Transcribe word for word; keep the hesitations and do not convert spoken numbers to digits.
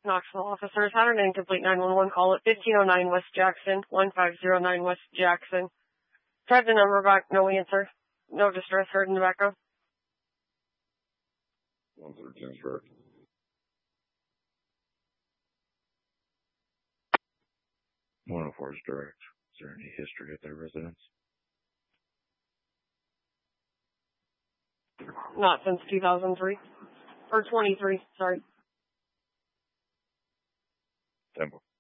Knoxville officers had an incomplete nine one one call at fifteen oh nine West Jackson, one five zero nine West Jackson. Tried the number back, no answer. No distress heard in the background. one thirteen is correct. one oh four is direct. Is there any history at their residence? Not since two thousand three. Or twenty-three, sorry. Temple.